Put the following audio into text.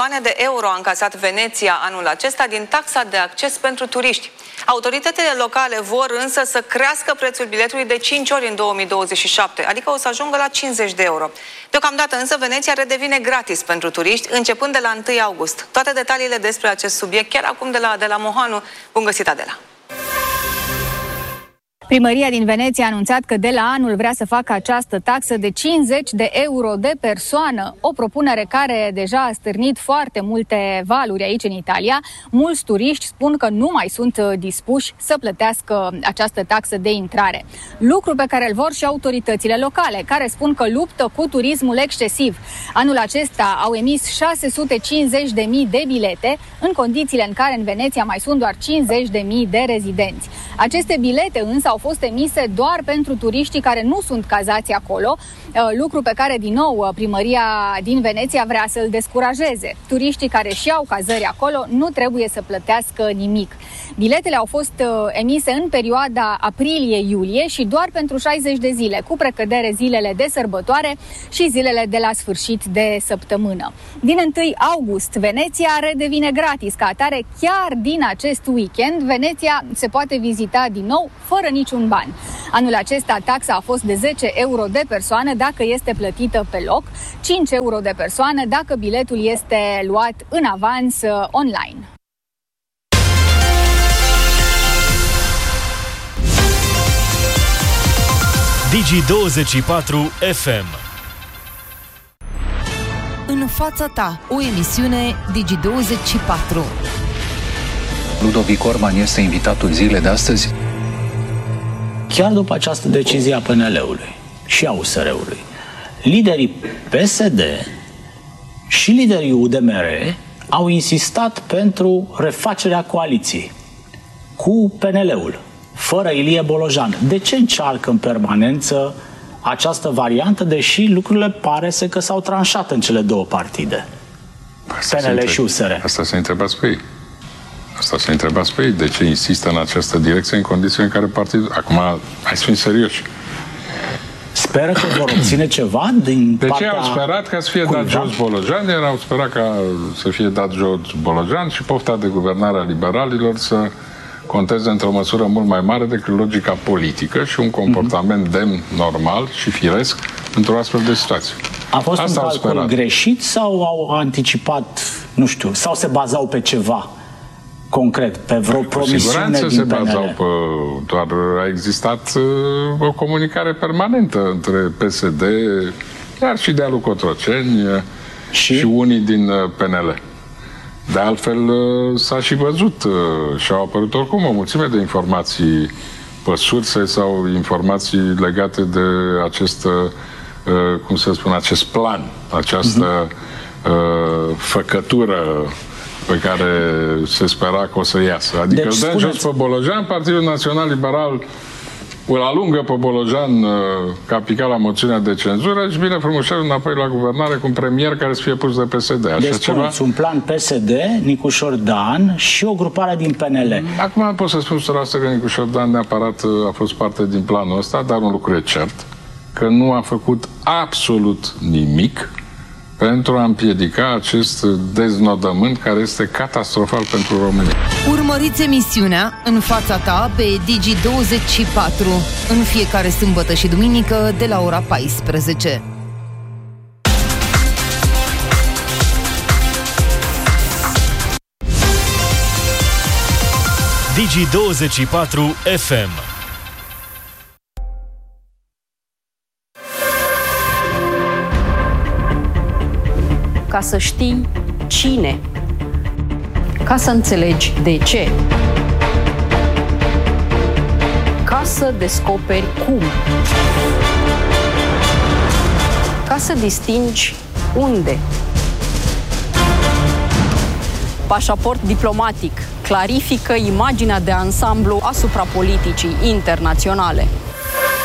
milioane de euro a încasat Veneția anul acesta din taxa de acces pentru turiști. Autoritățile locale vor însă să crească prețul biletului de 5 ori în 2027, adică o să ajungă la 50 de euro. Deocamdată însă Veneția redevine gratis pentru turiști, începând de la 1 august. Toate detaliile despre acest subiect chiar acum de la Adela Mohanu. Bun găsit, Adela! Primăria din Veneția a anunțat că de la anul vrea să facă această taxă de 50 de euro de persoană, o propunere care deja a stârnit foarte multe valuri aici în Italia. Mulți turiști spun că nu mai sunt dispuși să plătească această taxă de intrare. Lucru pe care îl vor și autoritățile locale, care spun că luptă cu turismul excesiv. Anul acesta au emis 650.000 de bilete, în condițiile în care în Veneția mai sunt doar 50.000 de rezidenți. Aceste bilete însă au fost emise doar pentru turiștii care nu sunt cazați acolo, lucru pe care, din nou, primăria din Veneția vrea să-l descurajeze. Turiștii care și-au cazări acolo nu trebuie să plătească nimic. Biletele au fost emise în perioada aprilie-iulie și doar pentru 60 de zile, cu precădere zilele de sărbătoare și zilele de la sfârșit de săptămână. Din 1 august, Veneția redevine gratis. Ca atare, chiar din acest weekend, Veneția se poate vizita din nou fără niciun ban. Anul acesta taxa a fost de 10 euro de persoană dacă este plătită pe loc, 5 euro de persoană dacă biletul este luat în avans online. Digi24 FM. În fața ta, o emisiune Digi24. Ludovic Orban este invitatul zilei de astăzi. Chiar după această decizie a PNL-ului și a USR-ului, liderii PSD și liderii UDMR au insistat pentru refacerea coaliției cu PNL-ul, fără Ilie Bolojan. De ce încearcă în permanență această variantă, deși lucrurile pare că s-au tranșat în cele două partide, PNL și USR? Asta să întrebați pe ei. Asta să întrebați pe ei. De ce insistă în această direcție în condiții în care partidul... Acum, hai să fim serioși. Speră că vor obține ceva din de partea... ce au sperat ca să fie dat jos Bolojan? Iar au sperat ca să fie dat jos Bolojan și pofta de guvernare a liberalilor să conteze într-o măsură mult mai mare decât logica politică și un comportament demn, normal și firesc într-o astfel de situație. A fost un calcul greșit sau au anticipat, nu știu, sau se bazau pe ceva concret, pe vreo promisiune din PNL? Se bazau pe... Doar a existat o comunicare permanentă între PSD, chiar și de-a lui Cotroceni și unii din PNL. De altfel, s-a și văzut și au apărut oricum o mulțime de informații pe surse sau informații legate de acest, cum să spun, acest plan, această făcătură pe care se spera că o să iasă. Adică deci, îl dăm jos pe Bolojan, Partidul Național Liberal îl alungă pe Bolojan ca picat la moțiunea de cenzură și vine frumușel înapoi la guvernare cu un premier care să fie pus de PSD. Așa deci ceva? Un plan PSD, Nicușor Dan și o grupare din PNL. Acum pot să spun 100% că Nicușor Dan neapărat a fost parte din planul ăsta, dar un lucru e cert, că nu a făcut absolut nimic pentru a împiedica acest deznodământ care este catastrofal pentru România. Urmăriți emisiunea În fața ta pe Digi24 în fiecare sâmbătă și duminică de la ora 14. Digi24 FM. Ca să știi cine, ca să înțelegi de ce, ca să descoperi cum, ca să distingi unde. Pașaport diplomatic clarifică imaginea de ansamblu asupra politicii internaționale.